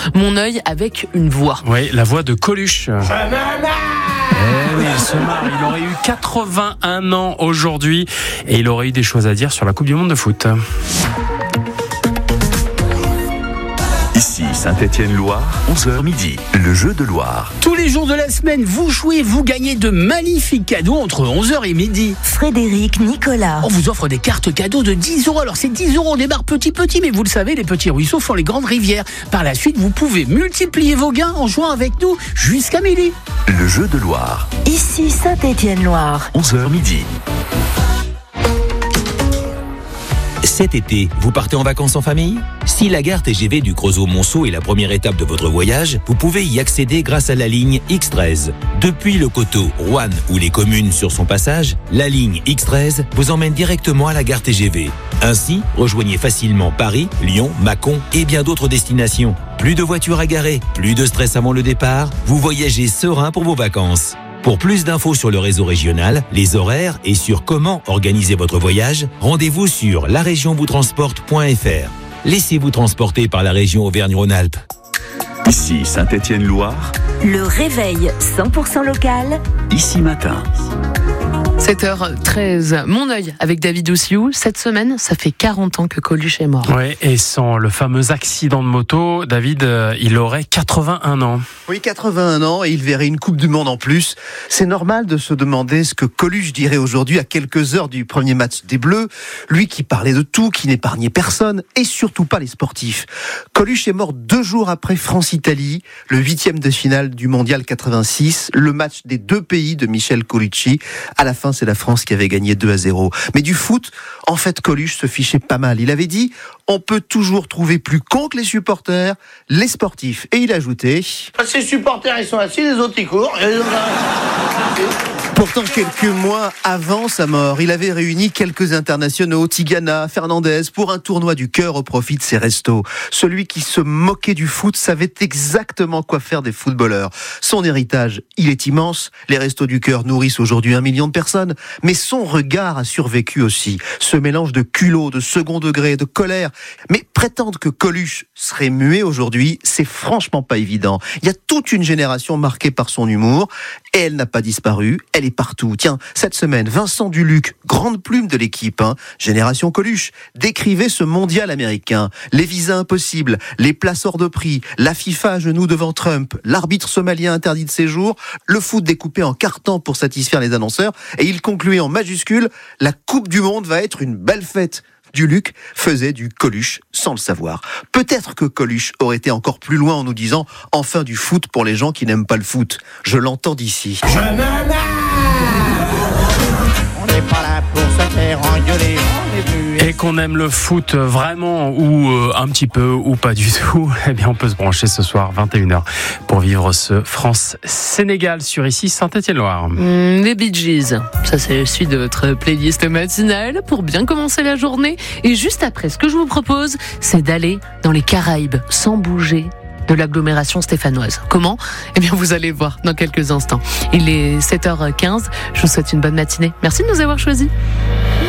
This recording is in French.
Mon œil avec une voix. Oui, la voix de Coluche. Oui, il se marre. Il aurait eu 81 ans aujourd'hui et il aurait eu des choses à dire sur la Coupe du Monde de foot. Ici Saint-Étienne-Loire, 11h midi, le jeu de Loire. Tous les jours de la semaine, vous jouez, vous gagnez de magnifiques cadeaux entre 11h et midi. Frédéric, Nicolas. On vous offre des cartes cadeaux de 10 €. Alors c'est 10 €, on démarre petit, mais vous le savez, les petits ruisseaux font les grandes rivières. Par la suite, vous pouvez multiplier vos gains en jouant avec nous jusqu'à midi. Le jeu de Loire, Ici Saint-Étienne-Loire. 11h midi. Cet été, vous partez en vacances en famille ? Si la gare TGV du Creusot-Monceau est la première étape de votre voyage, vous pouvez y accéder grâce à la ligne X13. Depuis le Coteau, Roanne ou les communes sur son passage, la ligne X13 vous emmène directement à la gare TGV. Ainsi, rejoignez facilement Paris, Lyon, Mâcon et bien d'autres destinations. Plus de voitures à garer, plus de stress avant le départ, vous voyagez serein pour vos vacances. Pour plus d'infos sur le réseau régional, les horaires et sur comment organiser votre voyage, rendez-vous sur laregionvoustransporte.fr. Laissez-vous transporter par la région Auvergne-Rhône-Alpes. Ici Saint-Étienne-Loire, Le réveil 100% local. ici matin. 7h13, mon œil avec David Ossiou. Cette semaine, ça fait 40 ans que Coluche est mort. Ouais, et sans le fameux accident de moto, David, il aurait 81 ans. Oui, 81 ans et il verrait une Coupe du Monde en plus. C'est normal de se demander ce que Coluche dirait aujourd'hui à quelques heures du premier match des Bleus. Lui qui parlait de tout, qui n'épargnait personne et surtout pas les sportifs. Coluche est mort 2 jours après France-Italie, le 8e de finale du Mondial 86, le match des 2 pays de Michel Colucci. À la fin, c'est la France qui avait gagné 2-0. Mais du foot, en fait, Coluche se fichait pas mal. Il avait dit, on peut toujours trouver plus con que les supporters, les sportifs. Et il ajoutait, ces supporters, ils sont assis, les autres, ils courent. pourtant, quelques mois avant sa mort, il avait réuni quelques internationaux, Tigana, Fernandez, pour un tournoi du cœur au profit de ses restos. Celui qui se moquait du foot savait exactement quoi faire des footballeurs. Son héritage, il est immense. Les restos du cœur nourrissent aujourd'hui 1 million de personnes. Mais son regard a survécu aussi. Ce mélange de culot, de second degré, de colère. Mais prétendre que Coluche serait muet aujourd'hui, c'est franchement pas évident. Il y a toute une génération marquée par son humour. Et elle n'a pas disparu. Elle est partout. Tiens, cette semaine, Vincent Duluc, grande plume de l'équipe, Génération Coluche, décrivait ce mondial américain. Les visas impossibles, les places hors de prix, la FIFA à genoux devant Trump, l'arbitre somalien interdit de séjour, le foot découpé en cartons pour satisfaire les annonceurs. Et il concluait en majuscule, la Coupe du Monde va être une belle fête. Duluc faisait du Coluche sans le savoir. Peut-être que Coluche aurait été encore plus loin en nous disant « Enfin du foot pour les gens qui n'aiment pas le foot ». Je l'entends d'ici. On n'est pas là pour se faire engueuler. Et qu'on aime le foot vraiment ou un petit peu ou pas du tout, eh bien on peut se brancher ce soir 21h pour vivre ce France-Sénégal sur ici Saint-Étienne-Loire. Les Bee Gees, ça c'est celui de votre playlist matinale pour bien commencer la journée. Et juste après, ce que je vous propose, c'est d'aller dans les Caraïbes sans bouger de l'agglomération stéphanoise. Comment ? Eh bien vous allez voir dans quelques instants. Il est 7h15, je vous souhaite une bonne matinée. Merci de nous avoir choisis.